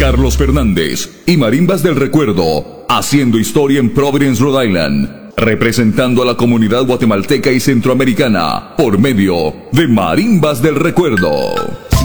Carlos Fernández y Marimbas del Recuerdo, haciendo historia en Providence, Rhode Island, representando a la comunidad guatemalteca y centroamericana por medio de Marimbas del Recuerdo.